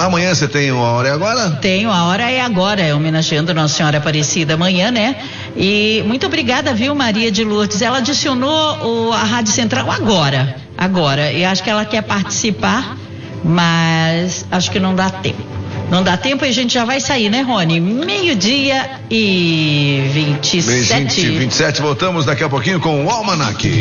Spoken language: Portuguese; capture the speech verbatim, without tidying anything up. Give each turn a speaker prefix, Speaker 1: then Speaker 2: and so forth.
Speaker 1: Amanhã você tem uma hora e agora?
Speaker 2: Tenho, a hora é agora, é homenageando Nossa Senhora Aparecida amanhã, né? E muito obrigada, viu, Maria de Lourdes? Ela adicionou o, a Rádio Central agora, agora. E acho que ela quer participar, mas acho que não dá tempo. Não dá tempo e a gente já vai sair, né, Rony? Meio-dia e vinte e sete.
Speaker 1: vinte e sete, voltamos daqui a pouquinho com o Almanac.